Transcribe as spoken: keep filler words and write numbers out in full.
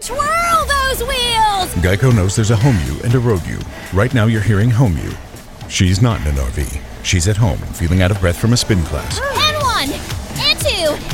Twirl those wheels! Geico knows there's a home you and a road you. Right now you're hearing home you. She's not in an R V. She's at home, feeling out of breath from a spin class. N one!